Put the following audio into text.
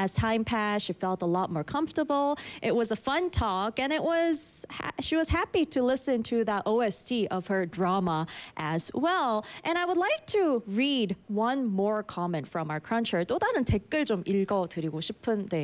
as time passed, she felt a lot more comfortable. It was a fun talk, and she was happy to listen to that OST of her drama as well. And I would like to read one more comment from our cruncher. 또 다른 댓글 좀 읽어드리고 싶은데